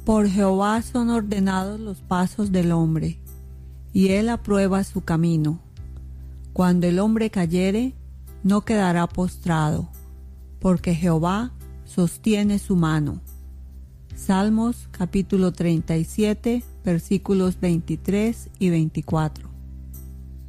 Por Jehová son ordenados los pasos del hombre, y él aprueba su camino. Cuando el hombre cayere, no quedará postrado, porque Jehová sostiene su mano. Salmos capítulo 37, versículos 23 y 24.